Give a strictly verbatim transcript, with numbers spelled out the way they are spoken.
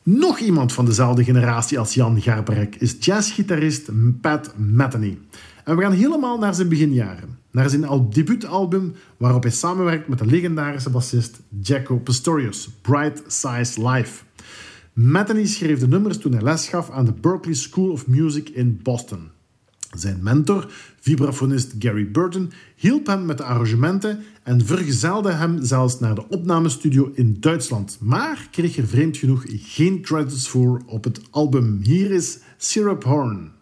Nog iemand van dezelfde generatie als Jan Garbarek is jazzgitarist Pat Metheny. En we gaan helemaal naar zijn beginjaren. Naar zijn al- debuutalbum waarop hij samenwerkt met de legendarische bassist Jaco Pastorius, Bright Size Life. Metheny schreef de nummers toen hij les gaf aan de Berklee School of Music in Boston. Zijn mentor, vibrafonist Gary Burton, hielp hem met de arrangementen en vergezelde hem zelfs naar de opnamestudio in Duitsland, maar kreeg er vreemd genoeg geen credits voor op het album. Hier is Syrup Horn.